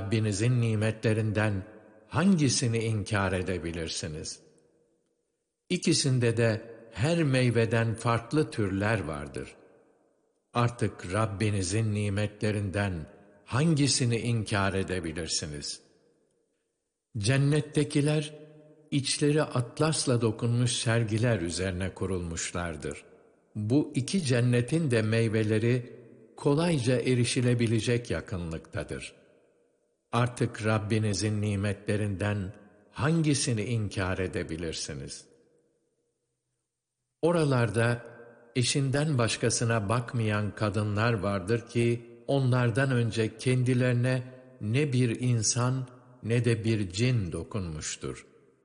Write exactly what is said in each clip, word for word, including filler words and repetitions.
Rabbinizin nimetlerinden hangisini inkar edebilirsiniz? İkisinde de her meyveden farklı türler vardır. Artık Rabbinizin nimetlerinden hangisini inkar edebilirsiniz? Cennettekiler, içleri atlasla dokunmuş sergiler üzerine kurulmuşlardır. Bu iki cennetin de meyveleri kolayca erişilebilecek yakınlıktadır. Artık Rabbinizin nimetlerinden hangisini inkar edebilirsiniz? Oralarda eşinden başkasına bakmayan kadınlar vardır ki, onlardan önce kendilerine ne bir insan ne de bir cin dokunmuştur.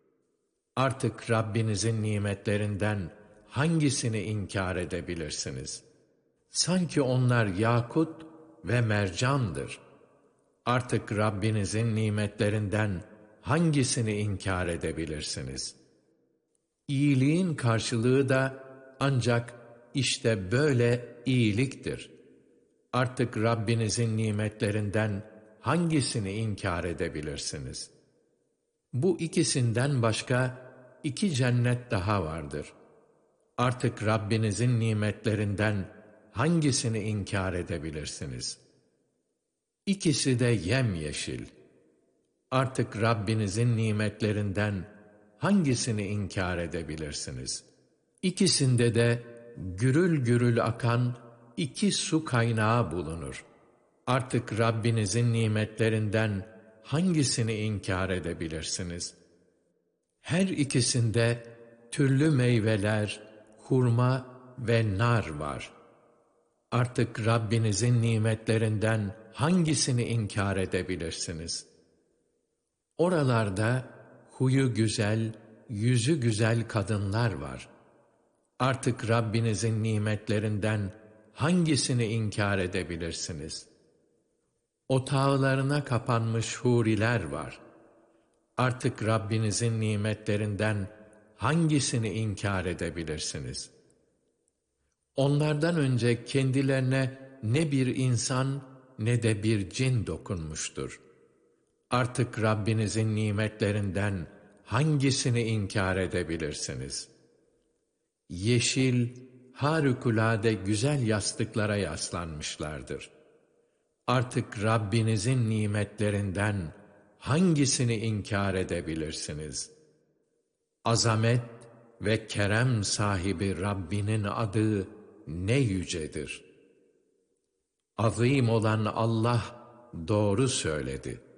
Artık Rabbinizin nimetlerinden hangisini inkar edebilirsiniz? Sanki onlar yakut ve mercandır. Artık Rabbinizin nimetlerinden hangisini inkar edebilirsiniz? İyiliğin karşılığı da ancak işte böyle iyiliktir. Artık Rabbinizin nimetlerinden hangisini inkar edebilirsiniz? Bu ikisinden başka iki cennet daha vardır. Artık Rabbinizin nimetlerinden hangisini inkar edebilirsiniz? İkisi de yemyeşil. Artık Rabbinizin nimetlerinden hangisini inkar edebilirsiniz? İkisinde de gürül gürül akan iki su kaynağı bulunur. Artık Rabbinizin nimetlerinden hangisini inkar edebilirsiniz? Her ikisinde türlü meyveler, hurma ve nar var. Artık Rabbinizin nimetlerinden hangisini inkar edebilirsiniz? Oralarda huyu güzel, yüzü güzel kadınlar var. Artık Rabbinizin nimetlerinden hangisini inkar edebilirsiniz? Otağlarına kapanmış huriler var. Artık Rabbinizin nimetlerinden hangisini inkar edebilirsiniz? Onlardan önce kendilerine ne bir insan ne de bir cin dokunmuştur. Artık Rabbinizin nimetlerinden hangisini inkar edebilirsiniz? Yeşil, harikulade güzel yastıklara yaslanmışlardır. Artık Rabbinizin nimetlerinden hangisini inkar edebilirsiniz? Azamet ve kerem sahibi Rabbinin adı ne yücedir. Azim olan Allah doğru söyledi.